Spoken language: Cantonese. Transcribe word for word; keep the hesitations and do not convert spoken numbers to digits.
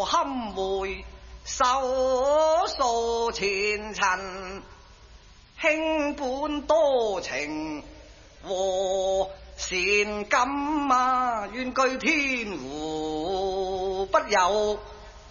何堪回手數前塵，卿本多情和善感啊，願據天湖不有